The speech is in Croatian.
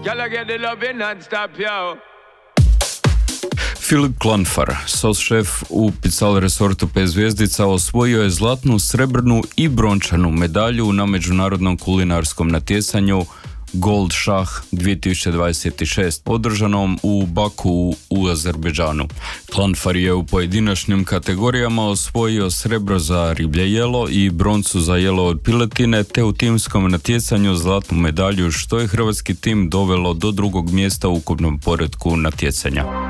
Girl, I get the loving non-stop, yo. Filip Klanfar, sos-šef u Pical Resortu 5 zvjezdica, osvojio je zlatnu, srebrnu i brončanu medalju na međunarodnom kulinarskom natjecanju Gold Shah 2026, održanom u Baku u Azerbejdžanu. Klanfar je u pojedinačnim kategorijama osvojio srebro za riblje jelo i broncu za jelo od piletine, te u timskom natjecanju zlatnu medalju, što je hrvatski tim dovelo do drugog mjesta u ukupnom poretku natjecanja.